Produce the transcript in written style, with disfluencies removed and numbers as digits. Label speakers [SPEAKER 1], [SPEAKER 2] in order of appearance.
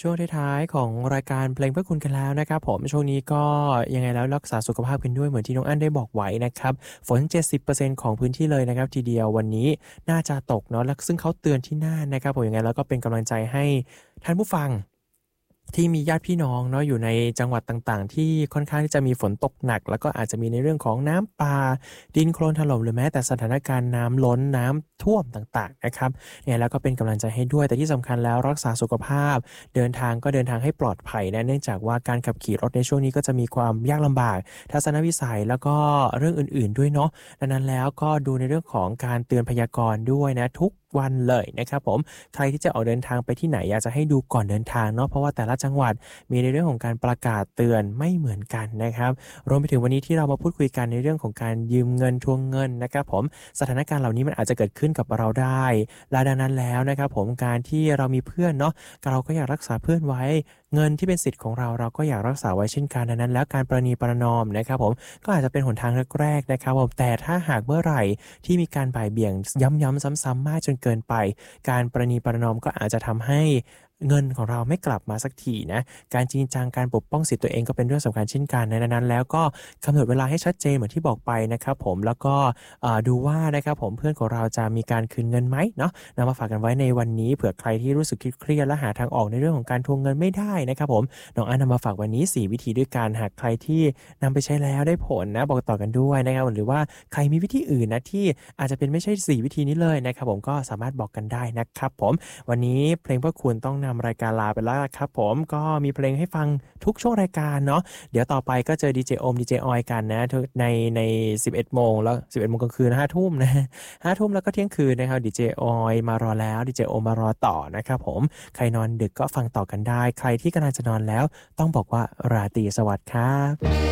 [SPEAKER 1] ช่วงท้ายๆของรายการเพลงเพื่อคุณกันแล้วนะครับผมช่วงนี้ก็ยังไงแล้วรักษาสุขภาพกันด้วยเหมือนที่น้องอั้นได้บอกไว้นะครับฝน70%ของพื้นที่เลยนะครับทีเดียววันนี้น่าจะตกเนาะแล้วซึ่งเขาเตือนที่น่านนะครับผมยังไงแล้วก็เป็นกำลังใจให้ท่านผู้ฟังที่มีญาติพี่น้องเนาะอยู่ในจังหวัดต่างๆที่ค่อนข้างที่จะมีฝนตกหนักแล้วก็อาจจะมีในเรื่องของน้ำป่าดินโคลนถล่มหรือแม้แต่สถานการณ์น้ำล้นน้ำท่วมต่างๆนะครับเนี่ยแล้วก็เป็นกำลังใจให้ด้วยแต่ที่สำคัญแล้วรักษาสุขภาพเดินทางก็เดินทางให้ปลอดภัยนะเนื่องจากว่าการขับขี่รถในช่วงนี้ก็จะมีความยากลำบากทัศนวิสัยแล้วก็เรื่องอื่นๆด้วยเนาะดังนั้นแล้วก็ดูในเรื่องของการเตือนพยากรณ์ด้วยนะทุกวันเลยนะครับผมใครที่จะออกเดินทางไปที่ไหนอยากจะให้ดูก่อนเดินทางเนาะเพราะว่าแต่ละจังหวัดมีในเรื่องของการประกาศเตือนไม่เหมือนกันนะครับรวมไปถึงวันนี้ที่เรามาพูดคุยกันในเรื่องของการยืมเงินทวงเงินนะครับผมสถานการณ์เหล่านี้มันอาจจะเกิดขึ้นกับเราได้และดังนั้นแล้วนะครับผมการที่เรามีเพื่อนเนาะเราก็อยากรักษาเพื่อนไว้เงินที่เป็นสิทธิ์ของเราก็อยากรักษาไว้เช่นกันดังนั้นแล้วการประนีประนอมนะครับผมก็อาจจะเป็นหนทางแรกๆนะครับผมแต่ถ้าหากเมื่อไหร่ที่มีการบ่ายเบี่ยงย้ำๆซ้ำๆมากจนเกินไปการประนีประนอมก็อาจจะทำให้เงินของเราไม่กลับมาสักทีนะการจริงจังการปกป้องสิทธิ์ตัวเองก็เป็นเรื่องสำคัญเช่นกันในนั้นแล้วก็กำหนดเวลาให้ชัดเจนเหมือนที่บอกไปนะครับผมแล้วก็ดูว่านะครับผมเพื่อนของเราจะมีการคืนเงินไหมเนาะนำมาฝากกันไว้ในวันนี้เผื่อใครที่รู้สึกเครียดและหาทางออกในเรื่องของการทวงเงินไม่ได้นะครับผมน้องอันนำมาฝากวันนี้4วิธีด้วยกันหากใครที่นำไปใช้แล้วได้ผลนะบอกต่อกันด้วยนะครับหรือว่าใครมีวิธีอื่นนะที่อาจจะเป็นไม่ใช่4วิธีนี้เลยนะครับผมก็สามารถบอกกันได้นะครับผมวันนี้เพลงเพื่อคุณต้องนำรายการลาไปแล้วครับผมก็มีเพลงให้ฟังทุกช่วงรายการเนาะเดี๋ยวต่อไปก็เจอดีเจโอมดีเจออยกันนะใน11โมงแล้ว11โมงกลางคืน5ทุ่มนะ5ทุ่มแล้วก็เที่ยงคืนนะครับดีเจออยมารอแล้วดีเจโอมมารอต่อนะครับผมใครนอนดึกก็ฟังต่อกันได้ใครที่กำลังจะนอนแล้วต้องบอกว่าราตรีสวัสดิ์ครับ